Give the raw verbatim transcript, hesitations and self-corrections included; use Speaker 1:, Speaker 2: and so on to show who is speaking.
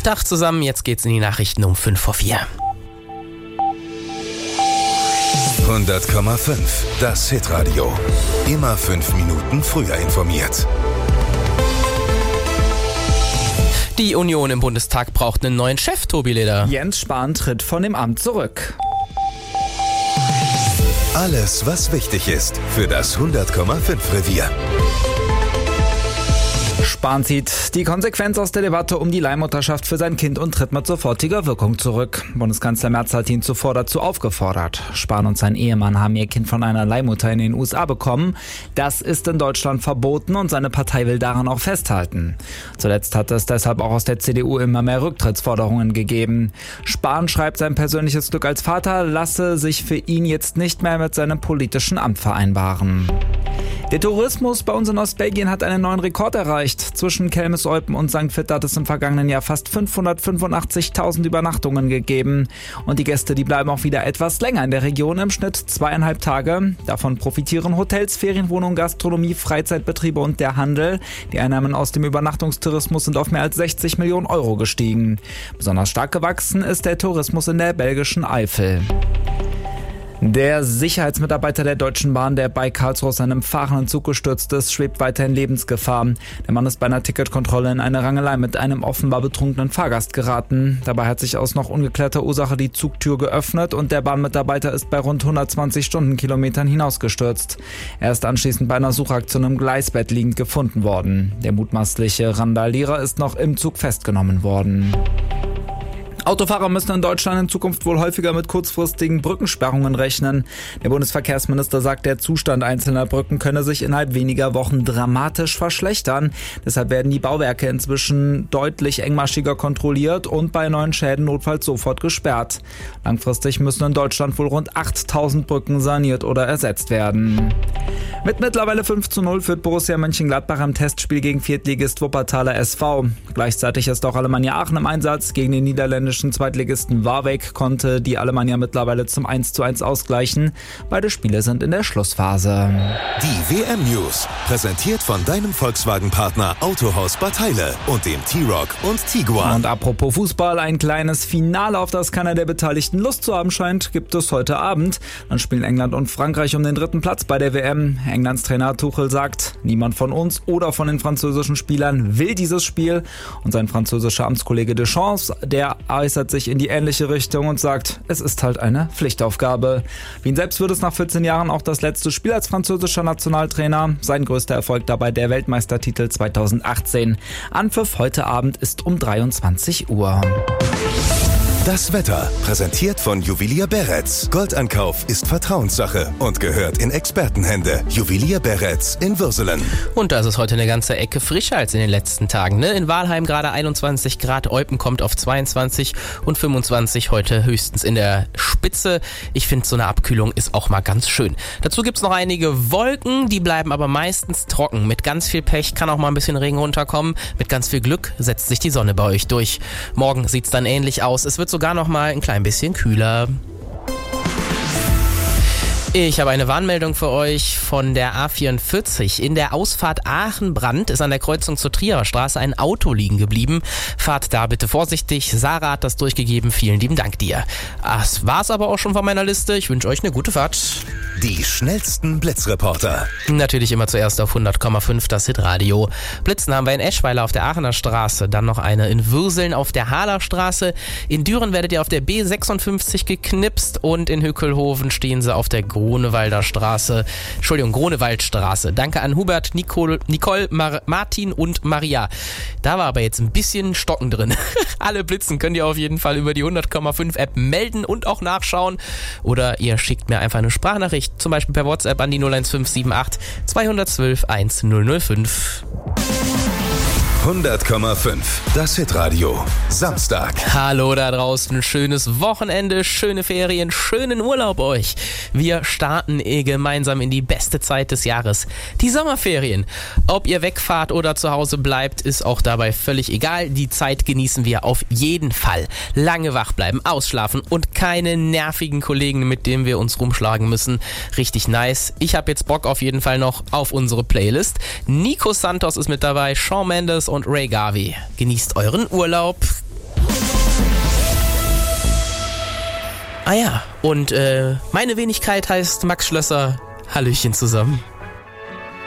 Speaker 1: Tag zusammen, jetzt geht's in die Nachrichten um fünf vor vier.
Speaker 2: hundert Komma fünf, das Hitradio. Immer fünf Minuten früher informiert.
Speaker 1: Die Union im Bundestag braucht einen neuen Chef, Tobi Leder.
Speaker 3: Jens Spahn tritt von dem Amt zurück.
Speaker 2: Alles, was wichtig ist für das hundert Komma fünf Revier.
Speaker 3: Spahn zieht die Konsequenz aus der Debatte um die Leihmutterschaft für sein Kind und tritt mit sofortiger Wirkung zurück. Bundeskanzler Merz hat ihn zuvor dazu aufgefordert. Spahn und sein Ehemann haben ihr Kind von einer Leihmutter in den U S A bekommen. Das ist in Deutschland verboten und seine Partei will daran auch festhalten. Zuletzt hat es deshalb auch aus der C D U immer mehr Rücktrittsforderungen gegeben. Spahn schreibt, sein persönliches Glück als Vater lasse sich für ihn jetzt nicht mehr mit seinem politischen Amt vereinbaren. Der Tourismus bei uns in Ostbelgien hat einen neuen Rekord erreicht. Zwischen Kelmis-Eupen und Sankt Vith hat es im vergangenen Jahr fast fünfhundertfünfundachtzigtausend Übernachtungen gegeben. Und die Gäste, die bleiben auch wieder etwas länger in der Region, im Schnitt zweieinhalb Tage. Davon profitieren Hotels, Ferienwohnungen, Gastronomie, Freizeitbetriebe und der Handel. Die Einnahmen aus dem Übernachtungstourismus sind auf mehr als sechzig Millionen Euro gestiegen. Besonders stark gewachsen ist der Tourismus in der belgischen Eifel. Der Sicherheitsmitarbeiter der Deutschen Bahn, der bei Karlsruhe aus einem fahrenden Zug gestürzt ist, schwebt weiter in Lebensgefahr. Der Mann ist bei einer Ticketkontrolle in eine Rangelei mit einem offenbar betrunkenen Fahrgast geraten. Dabei hat sich aus noch ungeklärter Ursache die Zugtür geöffnet und der Bahnmitarbeiter ist bei rund hundertzwanzig Stundenkilometern hinausgestürzt. Er ist anschließend bei einer Suchaktion im Gleisbett liegend gefunden worden. Der mutmaßliche Randalierer ist noch im Zug festgenommen worden. Autofahrer müssen in Deutschland in Zukunft wohl häufiger mit kurzfristigen Brückensperrungen rechnen. Der Bundesverkehrsminister sagt, der Zustand einzelner Brücken könne sich innerhalb weniger Wochen dramatisch verschlechtern. Deshalb werden die Bauwerke inzwischen deutlich engmaschiger kontrolliert und bei neuen Schäden notfalls sofort gesperrt. Langfristig müssen in Deutschland wohl rund achttausend Brücken saniert oder ersetzt werden. Mit mittlerweile fünf zu null führt Borussia Mönchengladbach im Testspiel gegen Viertligist Wuppertaler S V. Gleichzeitig ist auch Alemannia Aachen im Einsatz. Gegen den niederländischen Zweitligisten Warbeck konnte die Alemannia mittlerweile zum eins zu eins ausgleichen. Beide Spiele sind in der Schlussphase.
Speaker 2: Die W M-News, präsentiert von deinem Volkswagen-Partner Autohaus Bad Heile und dem T-Roc und Tiguan.
Speaker 3: Und apropos Fußball, ein kleines Finale, auf das keiner der Beteiligten Lust zu haben scheint, gibt es heute Abend. Dann spielen England und Frankreich um den dritten Platz bei der W M. Englands Trainer Tuchel sagt, niemand von uns oder von den französischen Spielern will dieses Spiel. Und sein französischer Amtskollege Deschamps, der äußert sich in die ähnliche Richtung und sagt, es ist halt eine Pflichtaufgabe. Wien selbst wird es nach vierzehn Jahren auch das letzte Spiel als französischer Nationaltrainer. Sein größter Erfolg dabei der Weltmeistertitel zweitausendachtzehn. Anpfiff heute Abend ist um dreiundzwanzig Uhr.
Speaker 2: Das Wetter, präsentiert von Juwelier Beretz. Goldankauf ist Vertrauenssache und gehört in Expertenhände. Juwelier Beretz in Würselen.
Speaker 1: Und da ist es heute eine ganze Ecke frischer als in den letzten Tagen. Ne? In Walheim gerade einundzwanzig Grad, Eupen kommt auf zweiundzwanzig und fünfundzwanzig heute höchstens in der Spitze. Ich finde, so eine Abkühlung ist auch mal ganz schön. Dazu gibt es noch einige Wolken, die bleiben aber meistens trocken. Mit ganz viel Pech kann auch mal ein bisschen Regen runterkommen. Mit ganz viel Glück setzt sich die Sonne bei euch durch. Morgen sieht es dann ähnlich aus. Es wird sogar noch mal ein klein bisschen kühler. Ich habe eine Warnmeldung für euch von der A vierundvierzig. In der Ausfahrt Aachen-Brand ist an der Kreuzung zur Trierer Straße ein Auto liegen geblieben. Fahrt da bitte vorsichtig. Sarah hat das durchgegeben. Vielen lieben Dank dir. Das war's aber auch schon von meiner Liste. Ich wünsche euch eine gute Fahrt.
Speaker 2: Die schnellsten Blitzreporter.
Speaker 1: Natürlich immer zuerst auf hundert Komma fünf das Hitradio. Blitzen haben wir in Eschweiler auf der Aachener Straße, dann noch eine in Würseln auf der Haler Straße. In Düren werdet ihr auf der B sechsundfünfzig geknipst und in Hückelhoven stehen sie auf der Grunewalder Straße. Entschuldigung, Grunewaldstraße. Danke an Hubert, Nicole, Nicole Mar- Martin und Maria. Da war aber jetzt ein bisschen Stocken drin. Alle Blitzen könnt ihr auf jeden Fall über die hundert Komma fünf App melden und auch nachschauen. Oder ihr schickt mir einfach eine Sprachnachricht, zum Beispiel per WhatsApp an die null eins fünf sieben acht zweihundertzwölf eintausendfünf.
Speaker 2: hundert Komma fünf, das Hitradio. Samstag.
Speaker 1: Hallo da draußen, schönes Wochenende, schöne Ferien, schönen Urlaub euch. Wir starten eh gemeinsam in die beste Zeit des Jahres, die Sommerferien. Ob ihr wegfahrt oder zu Hause bleibt, ist auch dabei völlig egal. Die Zeit genießen wir auf jeden Fall. Lange wach bleiben, ausschlafen und keine nervigen Kollegen, mit denen wir uns rumschlagen müssen. Richtig nice. Ich habe jetzt Bock auf jeden Fall noch auf unsere Playlist. Nico Santos ist mit dabei, Shawn Mendes und Ray Garvey. Genießt euren Urlaub. Ah ja, und äh, meine Wenigkeit heißt Max Schlösser. Hallöchen zusammen.